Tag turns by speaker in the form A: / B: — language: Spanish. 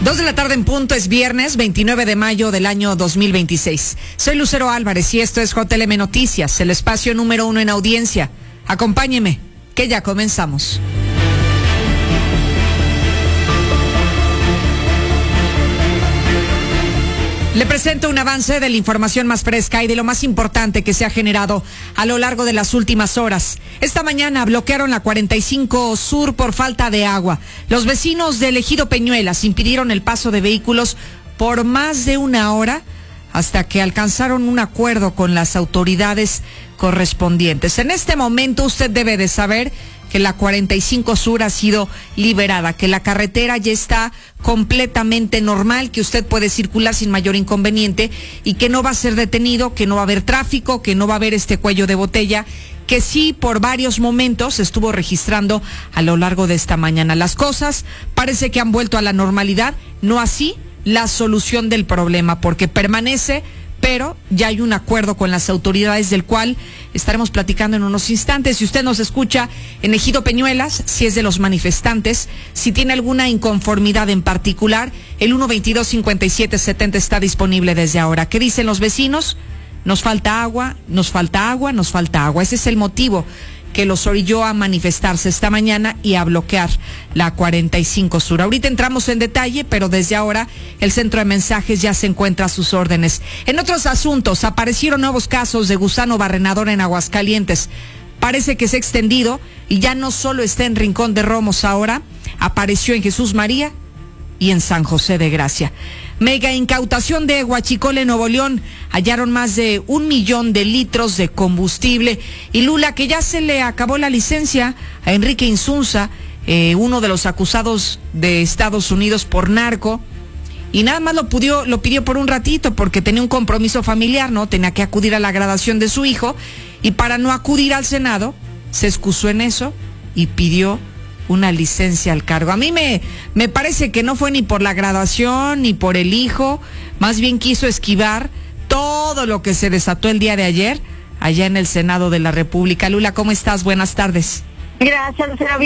A: 2 de la tarde en punto, es viernes 29 de mayo del año 2026. Soy Lucero Álvarez y esto es JLM Noticias, el espacio número 1 en audiencia. Acompáñeme, que ya comenzamos. Le presento un avance de la información más fresca y de lo más importante que se ha generado a lo largo de las últimas horas. Esta mañana bloquearon la 45 Sur por falta de agua. Los vecinos del Ejido Peñuelas impidieron el paso de vehículos por más de una hora hasta que alcanzaron un acuerdo con las autoridades correspondientes. En este momento usted debe de saber que la 45 Sur ha sido liberada, que la carretera ya está completamente normal, que usted puede circular sin mayor inconveniente y que no va a ser detenido, que no va a haber tráfico, que no va a haber este cuello de botella, que sí por varios momentos se estuvo registrando a lo largo de esta mañana. Las cosas parece que han vuelto a la normalidad, no así la solución del problema, porque permanece, pero ya hay un acuerdo con las autoridades del cual estaremos platicando en unos instantes. Si usted nos escucha en Ejido Peñuelas, si es de los manifestantes, si tiene alguna inconformidad en particular, el 122-5770 está disponible desde ahora. ¿Qué dicen los vecinos? Nos falta agua, nos falta agua, nos falta agua. Ese es el motivo que los orilló a manifestarse esta mañana y a bloquear la 45 Sur. Ahorita entramos en detalle, pero desde ahora el centro de mensajes ya se encuentra a sus órdenes. En otros asuntos, aparecieron nuevos casos de gusano barrenador en Aguascalientes. Parece que se ha extendido y ya no solo está en Rincón de Romos ahora, apareció en Jesús María y en San José de Gracia. Mega incautación de Huachicol en Nuevo León. Hallaron más de 1 millón de litros de combustible. Y Lula, que ya se le acabó la licencia a Enrique Insunza, uno de los acusados de Estados Unidos por narco. Y nada más lo pidió por un ratito porque tenía un compromiso familiar, ¿no? Tenía que acudir a la graduación de su hijo. Y para no acudir al Senado, se excusó en eso y pidió una licencia al cargo. A mí me parece que no fue ni por la graduación ni por el hijo, más bien quiso esquivar todo lo que se desató el día de ayer allá en el Senado de la República. Lula, ¿cómo estás? Buenas tardes.
B: Gracias, Lucero.